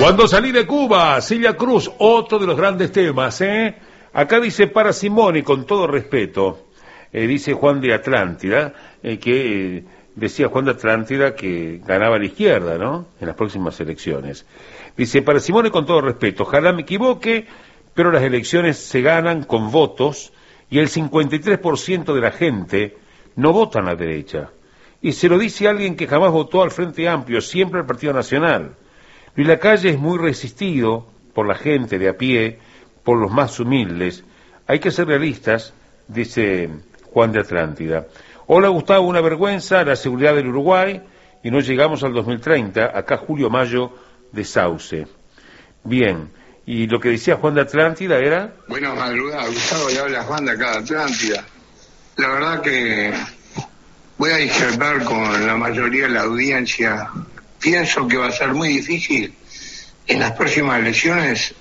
Cuando salí de Cuba, Celia Cruz, otro de los grandes temas, ¿eh? Acá dice para Simone, con todo respeto, dice Juan de Atlántida, decía Juan de Atlántida que ganaba la izquierda, ¿no?, en las próximas elecciones. Dice, para Simone, con todo respeto, ojalá me equivoque, pero las elecciones se ganan con votos y el 53% de la gente no vota a la derecha. Y se lo dice alguien que jamás votó al Frente Amplio, siempre al Partido Nacional. Luis Lacalle es muy resistido por la gente de a pie, por los más humildes. Hay que ser realistas, dice Juan de Atlántida. Hola Gustavo, una vergüenza la seguridad del Uruguay y no llegamos al 2030, acá Julio Mayo de Sauce. Bien, y lo que decía Juan de Atlántida era... Buenas madrugadas, Gustavo, le habla Juan de acá de Atlántida. La verdad que voy a discrepar con la mayoría de la audiencia. Pienso que va a ser muy difícil en las próximas elecciones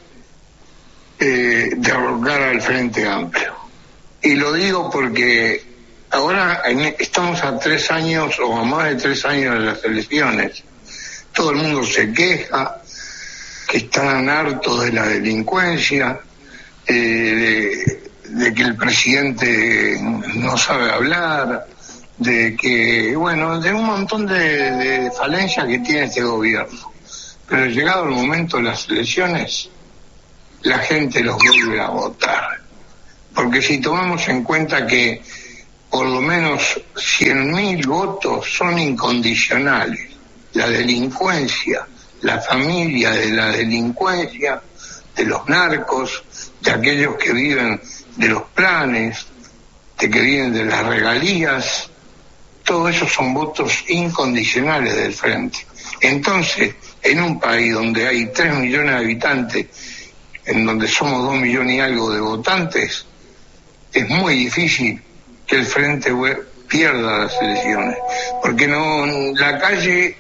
derrocar al Frente Amplio. Y lo digo porque ahora estamos a 3 años o a más de 3 años de las elecciones. Todo el mundo se queja que están hartos de la delincuencia, de que el presidente no sabe hablar, de que, bueno, de un montón de falencias que tiene este gobierno. Pero llegado el momento de las elecciones, la gente los vuelve a votar. Porque si tomamos en cuenta que por lo menos 100.000 votos son incondicionales, la delincuencia, la familia de la delincuencia, de los narcos, de aquellos que viven de los planes, de que viven de las regalías, todo eso son votos incondicionales del Frente. Entonces, en un país donde hay 3 millones de habitantes, en donde somos 2 millones y algo de votantes, es muy difícil que el Frente pierda las elecciones, porque no, en la calle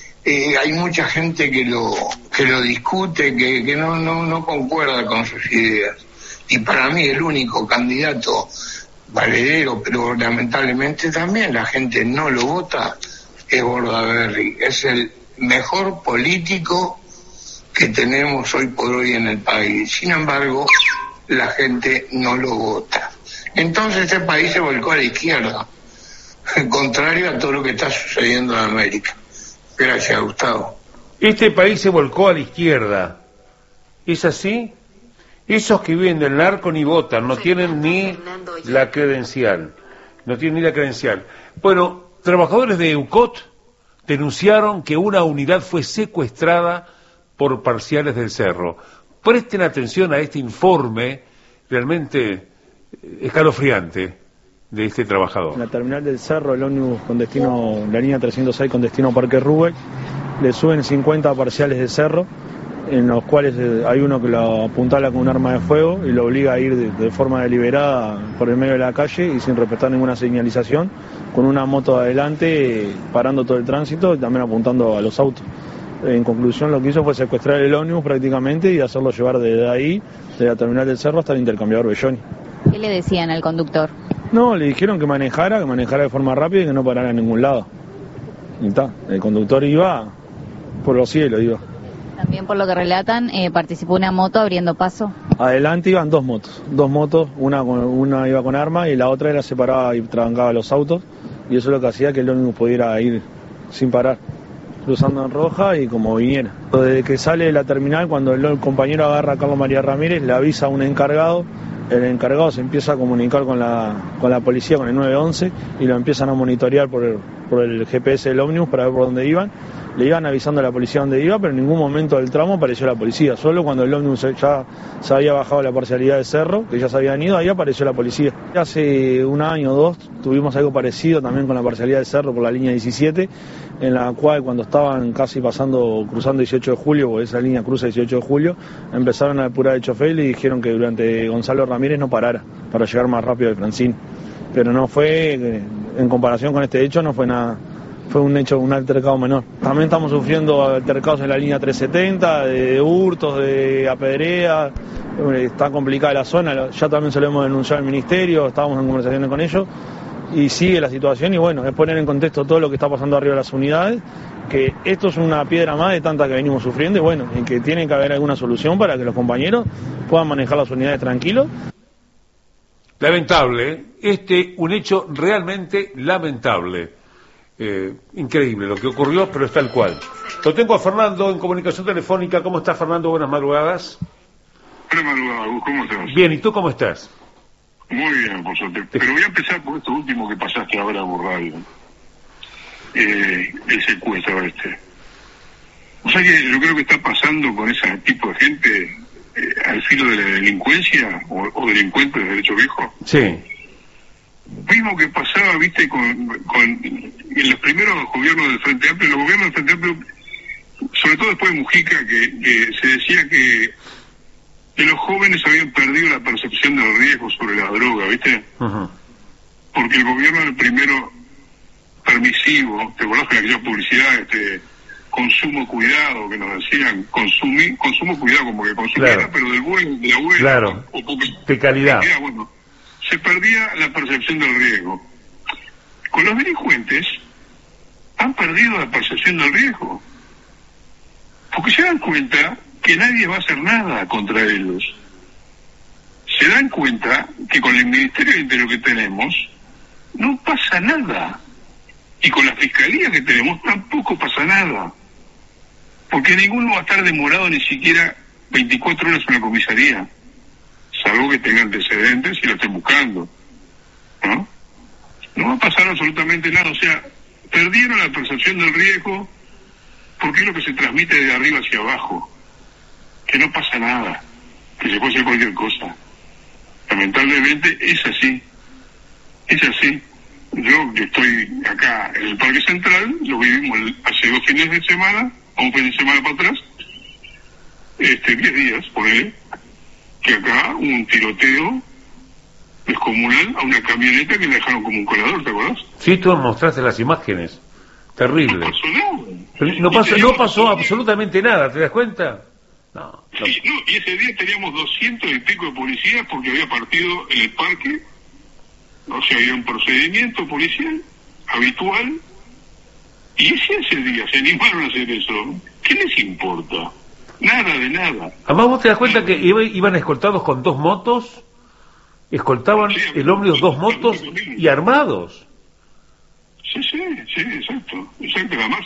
hay mucha gente que lo discute, que no concuerda con sus ideas. Y para mí el único candidato valedero, pero lamentablemente también la gente no lo vota, es Bordaberry. Es el mejor político que tenemos hoy por hoy en el país. Sin embargo, la gente no lo vota. Entonces este país se volcó a la izquierda, contrario a todo lo que está sucediendo en América. Gracias, Gustavo. Este país se volcó a la izquierda. ¿Es así? Esos que viven del narco ni votan, no tienen ni la credencial. No tienen ni la credencial. Bueno, trabajadores de EUCOT denunciaron que una unidad fue secuestrada por parciales del Cerro. Presten atención a este informe realmente escalofriante de este trabajador. En la terminal del Cerro, el ómnibus con destino, la línea 306 con destino Parque Rubén, le suben 50 parciales de Cerro, en los cuales hay uno que lo apuntala con un arma de fuego y lo obliga a ir de forma deliberada por el medio de la calle y sin respetar ninguna señalización, con una moto adelante, parando todo el tránsito y también apuntando a los autos. En conclusión, lo que hizo fue secuestrar el ómnibus prácticamente y hacerlo llevar desde ahí, de la terminal del Cerro hasta el intercambiador Belloni. ¿Qué le decían al conductor? No, le dijeron que manejara de forma rápida y que no parara en ningún lado. Y está, el conductor iba por los cielos, iba. También por lo que relatan, participó una moto abriendo paso. Adelante iban dos motos, una iba con arma y la otra era separada y trancaba los autos, y eso es lo que hacía que el ómnibus pudiera ir sin parar, cruzando en roja y como viniera. Desde que sale de la terminal, cuando el compañero agarra a Carlos María Ramírez, le avisa a un encargado. El encargado se empieza a comunicar con la policía, con el 911, y lo empiezan a monitorear por el GPS del ómnibus para ver por dónde iban. Le iban avisando a la policía dónde iba, pero en ningún momento del tramo apareció la policía. Solo cuando el ómnibus ya se había bajado la parcialidad de Cerro, que ya se habían ido, ahí apareció la policía. Hace 1 año o 2 tuvimos algo parecido también con la parcialidad de Cerro por la línea 17, en la cual cuando estaban casi cruzando 18 de julio, porque esa línea cruza 18 de julio, empezaron a apurar el chofer y le dijeron que durante Gonzalo Ramírez no parara para llegar más rápido al Francín. Pero no fue, en comparación con este hecho, no fue nada. Fue un altercado menor. También estamos sufriendo altercados en la línea 370, de hurtos, de apedreas. Está complicada la zona, ya también se lo hemos denunciado al ministerio, estábamos en conversaciones con ellos y sigue la situación. Y bueno, es poner en contexto todo lo que está pasando arriba de las unidades, que esto es una piedra más de tanta que venimos sufriendo y bueno, en que tiene que haber alguna solución para que los compañeros puedan manejar las unidades tranquilos. Lamentable, un hecho realmente lamentable. Increíble lo que ocurrió, pero es tal cual. Lo tengo a Fernando en comunicación telefónica. ¿Cómo estás, Fernando? Buenas madrugadas. Buenas madrugadas, ¿cómo estás? Bien, ¿y tú cómo estás? Muy bien, por suerte. Pero voy a empezar por esto último que pasaste ahora por radio. El secuestro O sea que yo creo que está pasando con ese tipo de gente al filo de la delincuencia o delincuentes de derecho viejo. Sí. Mismo que pasaba, viste, en los primeros gobiernos del Frente Amplio, los gobiernos del Frente Amplio, sobre todo después de Mujica, que se decía que los jóvenes habían perdido la percepción del riesgo sobre la droga, viste. Uh-huh. Porque el gobierno era el primero permisivo, te acordás que aquella publicidad, consumo cuidado, que nos decían, consumo cuidado, como que consumiera, claro, pero del bueno, de la buena, claro, de calidad. Bueno, se perdía la percepción del riesgo. Con los delincuentes han perdido la percepción del riesgo, porque se dan cuenta que nadie va a hacer nada contra ellos. Se dan cuenta que con el Ministerio de Interior que tenemos no pasa nada, y con la Fiscalía que tenemos tampoco pasa nada, porque ninguno va a estar demorado ni siquiera 24 horas en la comisaría, salvo que tenga antecedentes y lo estén buscando, ¿no? No va a pasar absolutamente nada. O sea, perdieron la percepción del riesgo porque es lo que se transmite de arriba hacia abajo, que no pasa nada, que se puede hacer cualquier cosa. Lamentablemente es así. Yo que estoy acá en el Parque Central, lo vivimos hace 2 fines de semana, o un fin de semana para atrás, 10 días, ponele, que acá hubo un tiroteo descomunal a una camioneta que la dejaron como un colador, ¿te acordás? Sí, tú mostraste las imágenes. Terrible. No pasó nada. No pasó absolutamente nada, ¿te das cuenta? No. Sí, y ese día teníamos 200 y pico de policías porque había partido en el parque, o sea, había un procedimiento policial habitual, y ese día se animaron a hacer eso. ¿Qué les importa? Nada de nada. Además, vos te das cuenta que iban escoltados con 2 motos, escoltaban el ómnibus 2 motos y armados. Sí, exacto. Además,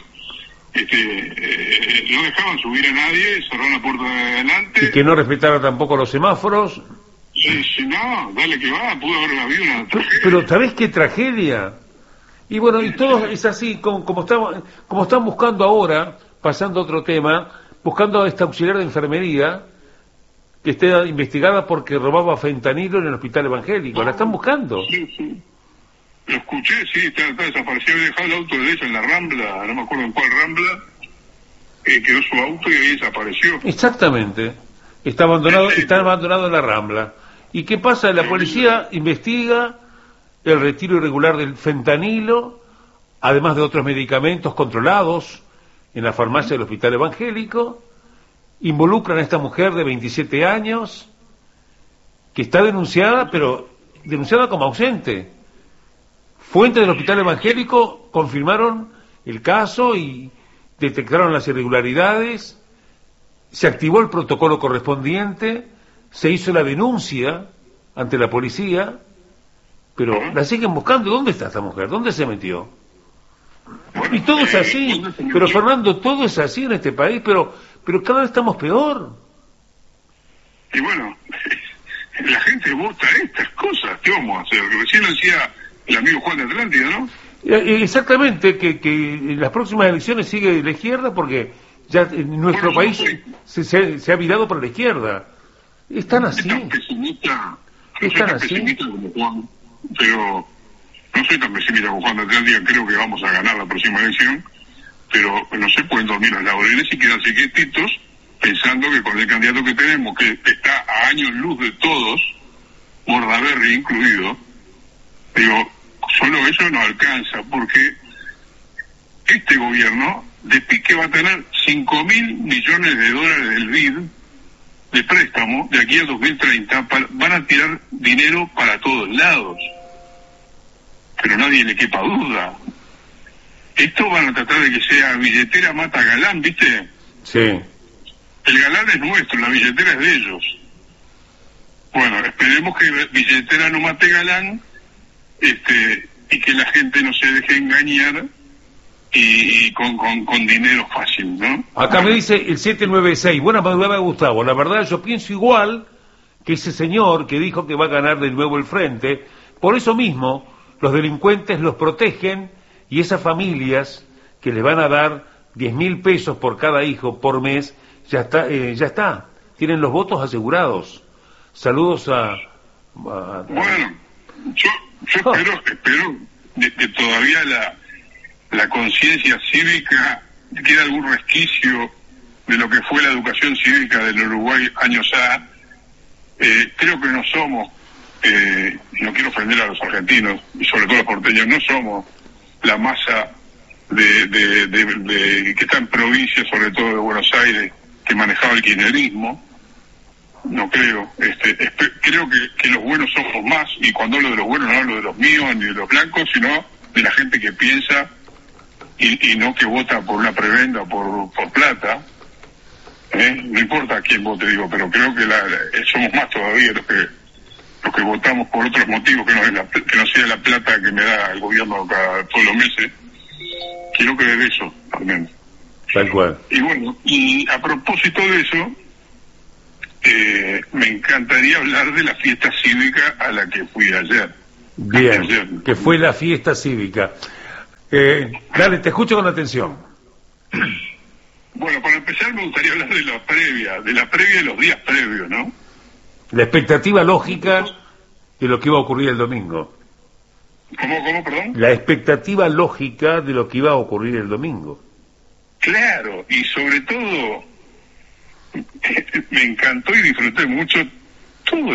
no dejaban subir a nadie, cerraron la puerta de adelante. Y que no respetaran tampoco los semáforos. No, dale que va, pudo haber habido una tragedia. Pero ¿sabés qué tragedia? Y bueno, y todo es así, como están buscando ahora, pasando a otro tema, buscando a esta auxiliar de enfermería que esté investigada porque robaba fentanilo en el hospital evangélico. La están buscando. Sí. Lo escuché, sí, está desaparecido. Había dejado el auto de ella en la Rambla, no me acuerdo en cuál Rambla, quedó su auto y ahí desapareció. Exactamente. Está abandonado en la Rambla. ¿Y qué pasa? La policía investiga el retiro irregular del fentanilo, además de otros medicamentos controlados en la farmacia del hospital evangélico. Involucran a esta mujer de 27 años que está denunciada, pero denunciada como ausente. Fuentes del hospital evangélico confirmaron el caso y detectaron las irregularidades. Se activó el protocolo correspondiente, se hizo la denuncia ante la policía, pero la siguen buscando. ¿Dónde está esta mujer? ¿Dónde se metió? Y todo es así, pero Fernando, todo es así en este país, pero cada vez estamos peor. Y bueno, la gente vota estas cosas, ¿qué vamos a hacer? Recién lo decía el amigo Juan de Atlántida, ¿no? Exactamente, que en las próximas elecciones sigue la izquierda porque ya en nuestro país se ha virado para la izquierda. Están así. No soy tan pesimista como Juan, pero no soy tan pesimista como Juan de Atlántida, creo que vamos a ganar la próxima elección, pero no se pueden dormir los laureles y quedarse quietitos pensando que con el candidato que tenemos, que está a años luz de todos, Bordaberry incluido, digo, solo eso no alcanza, porque este gobierno de pique va a tener $5.000 millones del BID de préstamo de aquí a 2030, van a tirar dinero para todos lados, pero nadie le quepa duda. Esto van a tratar de que sea billetera mata galán, ¿viste? Sí. El galán es nuestro, la billetera es de ellos. Bueno, esperemos que billetera no mate galán, y que la gente no se deje engañar y con dinero fácil, ¿no? Acá me dice el 796, buenas madrugadas, Gustavo. La verdad yo pienso igual que ese señor que dijo que va a ganar de nuevo el frente. Por eso mismo, los delincuentes los protegen y esas familias que les van a dar 10.000 pesos por cada hijo por mes, ya está, tienen los votos asegurados. Saludos a... Bueno, yo espero que todavía la conciencia cívica quede algún resquicio de lo que fue la educación cívica del Uruguay años A. Creo que no somos, no quiero ofender a los argentinos y sobre todo a los porteños, no somos la masa de que está en provincias, sobre todo de Buenos Aires, que manejaba el kirchnerismo. No creo. Creo que los buenos somos más, y cuando hablo de los buenos no hablo de los míos ni de los blancos, sino de la gente que piensa y no que vota por una prebenda o por plata. No importa a quién vote, digo, pero creo que somos más todavía los que votamos por otros motivos que no sea la plata que me da el gobierno todos los meses. Quiero creer eso también. Tal cual. Y bueno, y a propósito de eso, me encantaría hablar de la fiesta cívica a la que fui ayer. Bien, que fue la fiesta cívica. Dale, te escucho con atención. Bueno, para empezar me gustaría hablar de la previa de los días previos, ¿no? La expectativa lógica de lo que iba a ocurrir el domingo. ¿Cómo, perdón? La expectativa lógica de lo que iba a ocurrir el domingo. Claro, y sobre todo me encantó y disfruté mucho todo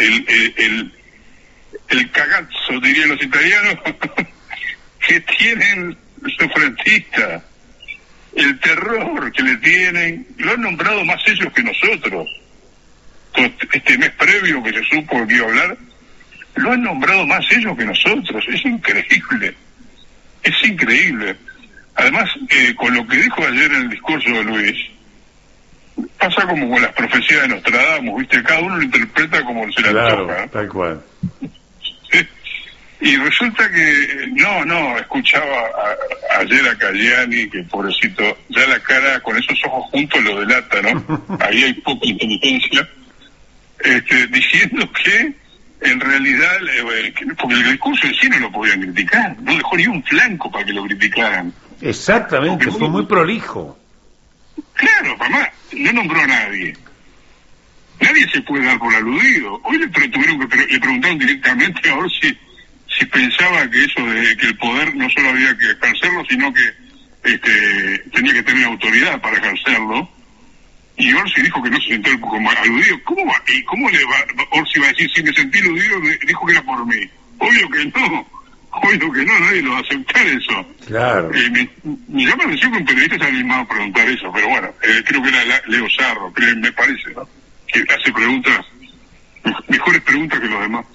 el cagazzo, dirían los italianos, que tienen los frentistas, el terror que le tienen. Lo han nombrado más ellos que nosotros. Este mes previo que se supo que iba a hablar, lo han nombrado más ellos que nosotros. Es increíble. Además, con lo que dijo ayer en el discurso de Luis, pasa como con las profecías de Nostradamus, ¿viste? Cada uno lo interpreta como se le antoja. Claro, tal cual. Y resulta que, escuchaba ayer a Caliani, que pobrecito, ya la cara con esos ojos juntos lo delata, ¿no? Ahí hay poca inteligencia, diciendo que en realidad, porque el discurso en sí no lo podían criticar, no dejó ni un flanco para que lo criticaran. Exactamente, porque fue muy prolijo. Claro, mamá, no nombró a nadie. Nadie se puede dar por aludido. Hoy le preguntaron directamente a Orsi si pensaba que eso de que el poder no solo había que ejercerlo, sino que tenía que tener autoridad para ejercerlo. Y Orsi dijo que no se sintió como aludido. ¿Cómo va? ¿Y cómo Orsi va a decir si me sentí aludido? Dijo que era por mí. Obvio que no, nadie lo va a aceptar eso. Claro. Me llama la atención que un periodista se ha animado a preguntar eso, pero bueno, creo que era Leo Sarro, me parece, ¿no? Que hace preguntas, mejores preguntas que los demás.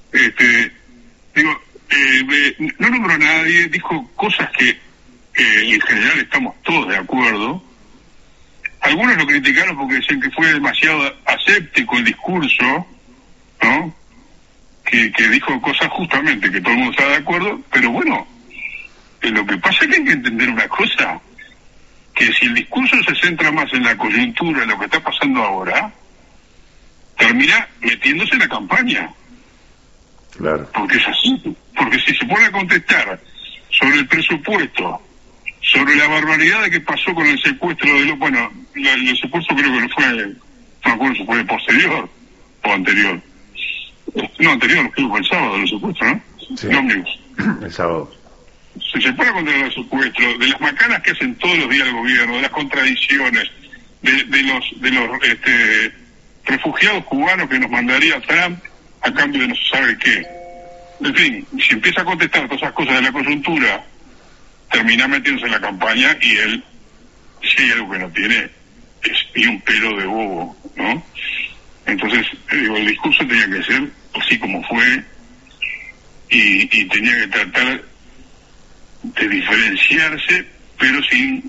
No nombró a nadie, dijo cosas que en general estamos todos de acuerdo. Algunos lo criticaron porque decían que fue demasiado aséptico el discurso, ¿no? Que dijo cosas justamente que todo el mundo está de acuerdo, pero bueno, lo que pasa es que hay que entender una cosa, que si el discurso se centra más en la coyuntura, en lo que está pasando ahora, termina metiéndose en la campaña. Claro. Porque es así. Porque si se pone a contestar sobre el presupuesto, sobre la barbaridad de que pasó con el secuestro el secuestro creo que no fue, no me acuerdo si fue posterior o anterior. No, anterior, creo que fue el sábado el secuestro, ¿no? Sí. No, el sábado. Si se pone a contra el secuestro, de las macanas que hacen todos los días el gobierno, de las contradicciones, de los refugiados cubanos que nos mandaría Trump a cambio de no se sabe qué. En fin, si empieza a contestar todas esas cosas de la coyuntura, termina metiéndose en la campaña y él, si hay algo que no tiene, es ni un pelo de bobo, ¿no? Entonces, el discurso tenía que ser así como fue y tenía que tratar de diferenciarse, pero sin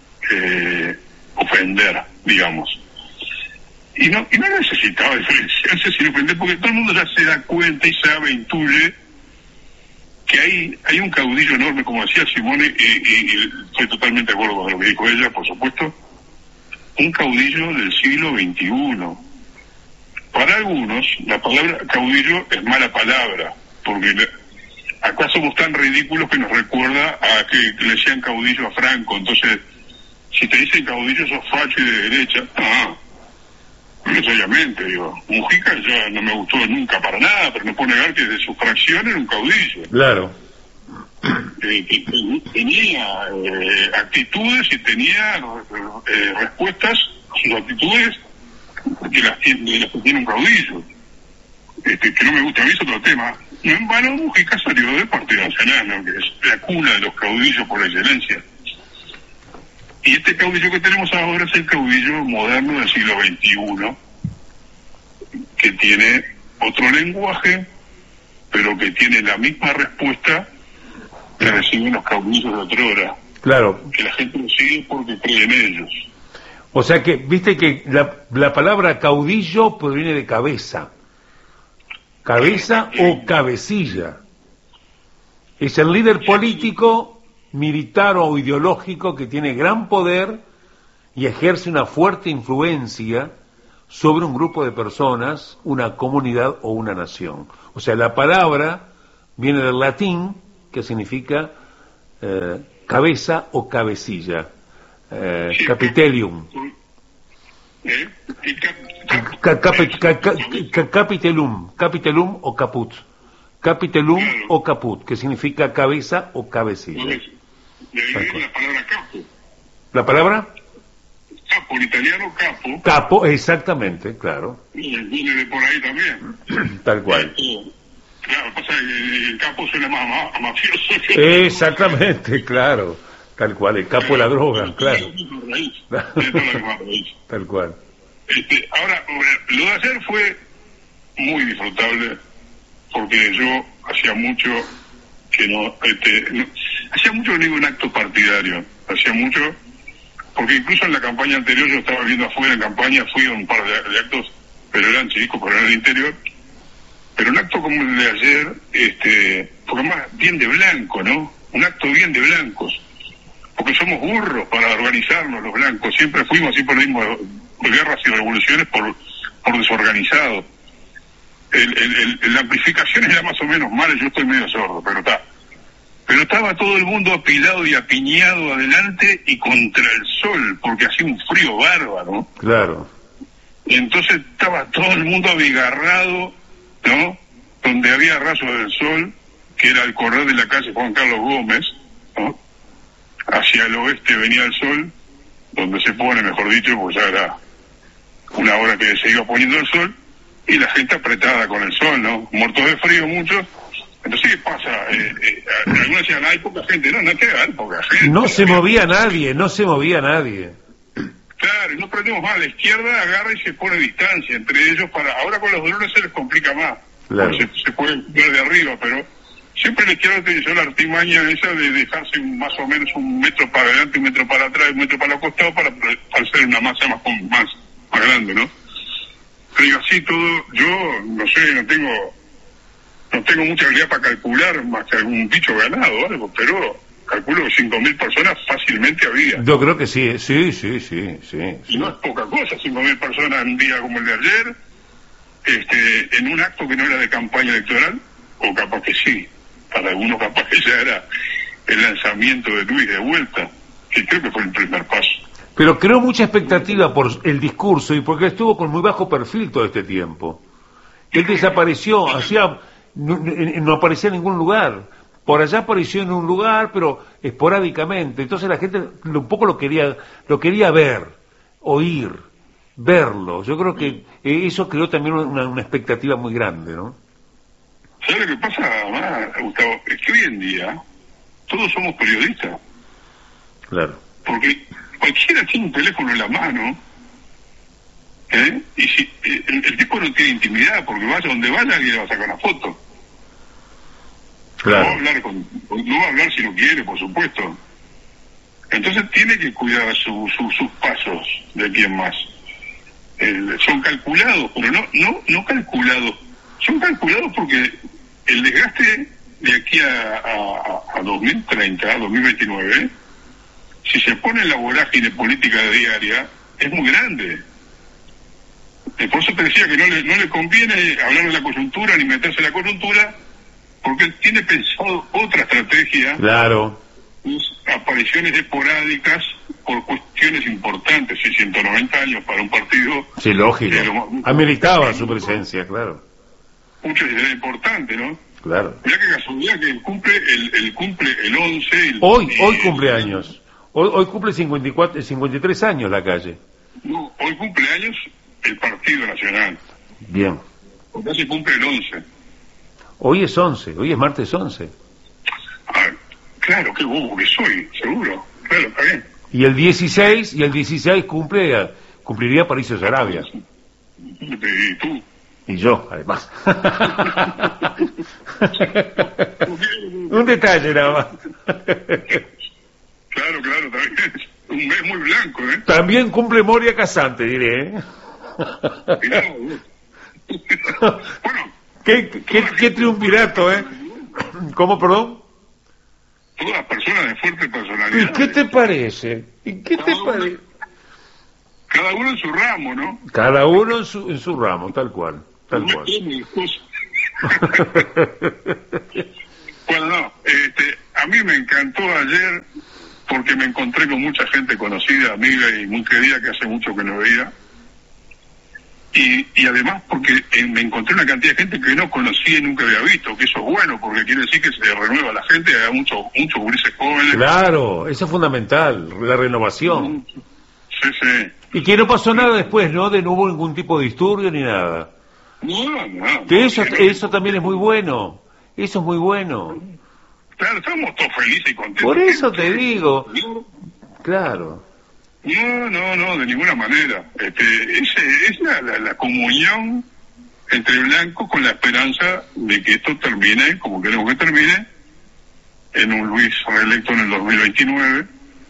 ofender, digamos. Y no necesitaba diferenciarse sin ofender, porque todo el mundo ya se da cuenta y sabe, intuye que hay un caudillo enorme, como decía Simone, y estoy totalmente de acuerdo con lo que dijo ella, por supuesto, un caudillo del siglo XXI. Para algunos, la palabra caudillo es mala palabra, porque acá somos tan ridículos que nos recuerda a que le decían caudillo a Franco. Entonces, si te dicen caudillo, sos facho y de derecha. Necesariamente, digo. Mujica ya no me gustó nunca para nada, pero no puedo negar que de su fracción era un caudillo. Claro. Tenía actitudes y tenía respuestas a sus actitudes de las que tiene un caudillo. Que no me gusta a mí es otro tema. No en vano Mujica salió del Partido Nacional, ¿no? Que es la cuna de los caudillos por excelencia. Y este caudillo que tenemos ahora es el caudillo moderno del siglo XXI, que tiene otro lenguaje, pero que tiene la misma respuesta que reciben los caudillos de otra hora. Claro. Que la gente lo sigue porque cree en ellos. O sea que, viste que la palabra caudillo proviene de cabeza. Cabeza o cabecilla. Es el líder político, militar o ideológico que tiene gran poder y ejerce una fuerte influencia sobre un grupo de personas, una comunidad o una nación. O sea, la palabra viene del latín, que significa cabeza o cabecilla, capitelium. Capitellum o caput. Capitellum o caput, que significa cabeza o cabecilla. De ahí viene la palabra capo. ¿La palabra? Capo, el italiano capo. Capo, exactamente, claro. Viene de por ahí también. Tal cual. Claro, pasa que el capo suena más mafioso. Exactamente, claro. Tal cual, el capo de la droga, claro. Tal cual. Ahora, lo de ayer fue muy disfrutable, porque yo hacía mucho que no digo un acto partidario, hacía mucho, porque incluso en la campaña anterior yo estaba viendo afuera en campaña, fui a un par de actos, pero eran chicos, pero eran del interior, pero un acto como el de ayer, porque más bien de blanco, ¿no? Un acto bien de blancos, porque somos burros para organizarnos los blancos, siempre perdimos guerras y revoluciones por desorganizados. La amplificación era más o menos mala, yo estoy medio sordo, pero estaba todo el mundo apilado y apiñado adelante y contra el sol, porque hacía un frío bárbaro. Claro. Y entonces estaba todo el mundo abigarrado, ¿no? Donde había rayos del sol, que era el correr de la calle Juan Carlos Gómez, ¿no? Hacia el oeste venía el sol, donde se pone, mejor dicho, pues ya era una hora que se iba poniendo el sol, y la gente apretada con el sol, ¿no? Muertos de frío muchos. Entonces, ¿qué pasa? Algunos decían, hay poca gente. No es que hay poca gente. No se movía nadie. Claro, y no prendemos más. La izquierda agarra y se pone distancia entre ellos. Ahora con los drones se les complica más. Claro. Se puede ver de arriba, pero siempre la izquierda utilizó la artimaña esa de dejarse más o menos un metro para adelante, un metro para atrás, un metro para el costado para hacer una masa más grande, ¿no? Pero así todo, yo no sé, no tengo mucha habilidad para calcular más que algún bicho ganado o algo, pero calculo que 5.000 personas fácilmente había. Yo creo que sí. Y no es poca cosa, 5.000 personas en un día como el de ayer, en un acto que no era de campaña electoral, o capaz que sí, para algunos capaz que ya era el lanzamiento de Luis de vuelta, que creo que fue el primer paso. Pero creó mucha expectativa por el discurso y porque estuvo con muy bajo perfil todo este tiempo. Él desapareció, no aparecía en ningún lugar. Por allá apareció en un lugar, pero esporádicamente. Entonces la gente un poco lo quería ver, oír, verlo. Yo creo que eso creó también una expectativa muy grande, ¿no? ¿Sabes lo que pasa, Gustavo? Es que hoy en día todos somos periodistas. Claro. Porque cualquiera tiene un teléfono en la mano, y si el tipo no tiene intimidad, porque vaya donde vaya alguien le va a sacar una foto. Claro. No va a hablar si no quiere, por supuesto. Entonces tiene que cuidar sus pasos de aquí en más. Son calculados, pero no calculados. Son calculados porque el desgaste de aquí a 2030, 2029, si se pone en la vorágine política diaria, es muy grande. Por eso te decía que no le conviene hablar de la coyuntura ni meterse en la coyuntura, porque él tiene pensado otra estrategia. Claro. Apariciones esporádicas por cuestiones importantes, 190 años para un partido. Sí, lógico. Ameritaba su presencia, claro. Mucho es importante, ¿no? Claro. Mirá qué casualidad que cumple el 11. Hoy cumple años. Hoy cumple 53 años la calle. No, hoy cumple años el Partido Nacional. Bien. Porque se cumple el 11. Hoy es 11, hoy es martes 11. Ah, claro, qué bobo que soy, seguro. Claro, está bien. Y el 16 cumpliría Patricio Saravia. ¿Y tú? Y yo, además. Un detalle nada más. Claro, también. Un mes muy blanco, ¿eh? También cumple Moria Casante, diré, ¿eh? Bueno. ¿Qué triunvirato, ¿eh? ¿Cómo, perdón? Todas personas de fuerte personalidad. ¿Y qué te parece? Cada uno en su ramo, ¿no? Cada uno en su ramo, tal cual. Bueno, no, a mí me encantó ayer porque me encontré con mucha gente conocida, amiga y muy querida que hace mucho que no veía. Y además porque me encontré una cantidad de gente que no conocía y nunca había visto, que eso es bueno, porque quiere decir que se renueva la gente, hay muchos gurises jóvenes. Claro, eso es fundamental, la renovación. Sí. Y que no pasó nada después, ¿no? No hubo ningún tipo de disturbio ni nada. No. Que eso también es muy bueno. Eso es muy bueno. Claro, estamos todos felices y contentos. Por eso te digo. Claro. No, de ninguna manera. Es la comunión entre blancos con la esperanza de que esto termine, como queremos que termine, en un Luis reelecto en el 2029.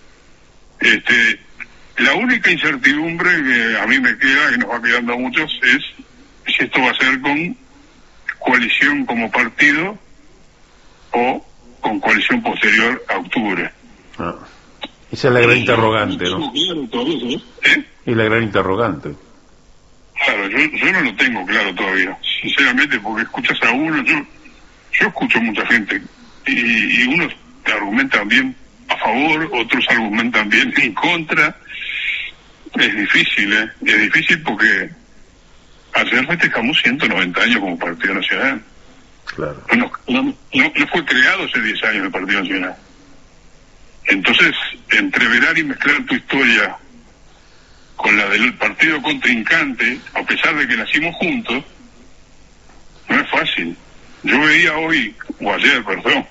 La única incertidumbre que a mí me queda, que nos va quedando a muchos, es si esto va a ser con coalición como partido o con coalición posterior a octubre. Esa es la gran interrogante, ¿no? Claro todavía, ¿eh? Es la gran interrogante. Claro, yo no lo tengo claro todavía, sinceramente, porque escuchas a uno, yo escucho mucha gente, y unos te argumentan bien a favor, otros argumentan bien en contra. Es difícil, es difícil porque ayer festejamos 190 años como Partido Nacional. Claro. No fue creado hace 10 años el Partido Nacional. Entonces, entreverar y mezclar tu historia con la del partido contrincante, a pesar de que nacimos juntos, no es fácil. Yo veía hoy, o ayer, perdón,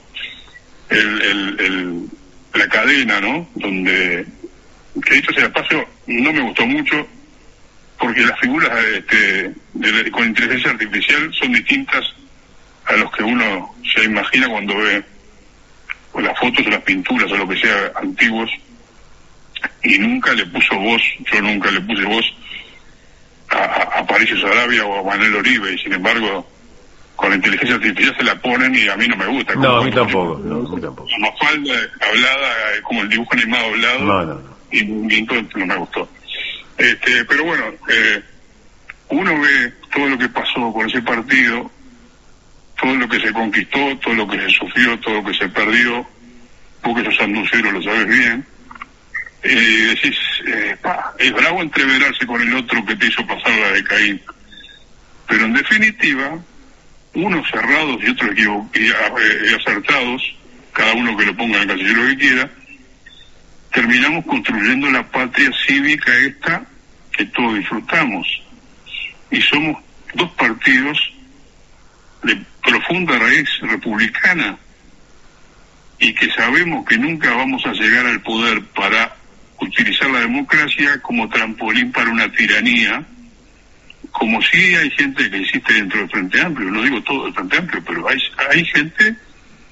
la cadena, ¿no? Donde, que dicho sea paso, no me gustó mucho, porque las figuras con inteligencia artificial son distintas a los que uno se imagina cuando ve las fotos o las pinturas o lo que sea antiguos, y nunca le puso voz, yo nunca le puse voz a Patricio Saravia o a Manuel Oribe, y sin embargo con la inteligencia artificial se la ponen y a mí no me gusta. No, a mí tampoco. Una falda hablada, como el dibujo animado hablado, no. Y entonces no me gustó. Pero bueno, uno ve todo lo que pasó con ese partido, todo lo que se conquistó, todo lo que se sufrió, todo lo que se perdió, porque esos sanduceros lo sabes bien, decís, es bravo entreverarse con el otro que te hizo pasar la de Caín, pero en definitiva, unos cerrados y otros acertados, cada uno que lo ponga en el casillero que quiera, terminamos construyendo la patria cívica esta que todos disfrutamos, y somos dos partidos de profunda raíz republicana y que sabemos que nunca vamos a llegar al poder para utilizar la democracia como trampolín para una tiranía, como si hay gente que existe dentro del Frente Amplio, no digo todo el Frente Amplio, pero hay gente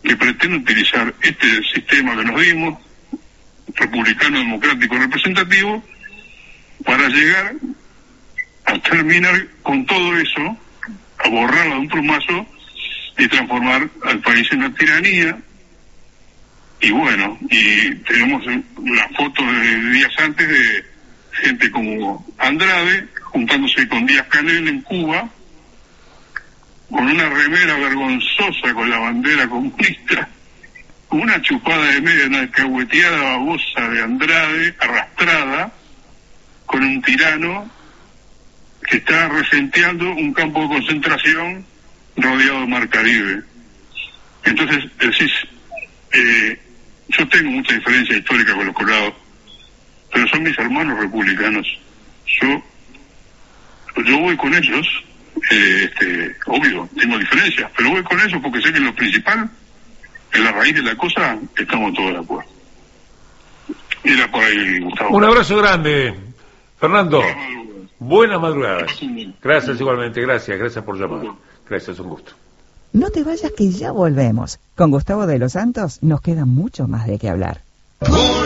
que pretende utilizar este sistema que nos dimos, republicano, democrático, representativo, para llegar a terminar con todo eso, a borrarlo de un plumazo y transformar al país en una tiranía. Y bueno, y tenemos las fotos de días antes de gente como Andrade juntándose con Díaz-Canel en Cuba, con una remera vergonzosa con la bandera comunista, con una chupada de media, una alcahueteada babosa de Andrade, arrastrada, con un tirano que está regenteando un campo de concentración rodeado de Mar Caribe. Entonces, decís, yo tengo mucha diferencia histórica con los colorados, pero son mis hermanos republicanos. Yo voy con ellos, obvio, tengo diferencias, pero voy con ellos porque sé que en lo principal, en la raíz de la cosa, estamos todos de acuerdo. Era por ahí, Gustavo. Un abrazo grande, Fernando. Buenas madrugadas. Gracias igualmente, gracias por llamar. Gracias, un gusto. No te vayas que ya volvemos. Con Gustavo de los Santos nos queda mucho más de qué hablar.